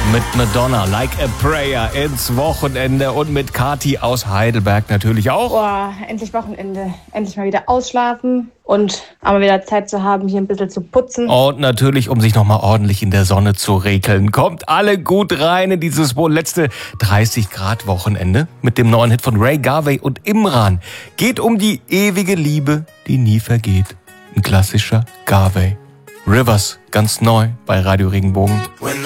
Mit Madonna, Like a Prayer ins Wochenende und mit Kathi aus Heidelberg natürlich auch. Boah, endlich Wochenende. Endlich mal wieder ausschlafen und aber wieder Zeit zu haben, hier ein bisschen zu putzen. Und natürlich, um sich nochmal ordentlich in der Sonne zu rekeln. Kommt alle gut rein in dieses wohl letzte 30-Grad-Wochenende mit dem neuen Hit von Ray Garvey und Imran. Geht um die ewige Liebe, die nie vergeht. Ein klassischer Garvey. Rivers, ganz neu bei Radio Regenbogen.